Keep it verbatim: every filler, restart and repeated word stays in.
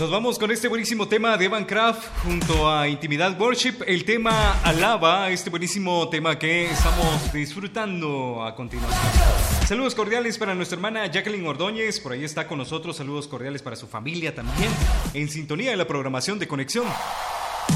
Nos vamos con este buenísimo tema de Evan Kraft junto a Intimidad Worship, el tema Alaba, este buenísimo tema que estamos disfrutando a continuación. Saludos cordiales para nuestra hermana Jacqueline Ordóñez, por ahí está con nosotros, saludos cordiales para su familia también, en sintonía de la programación de Conexión.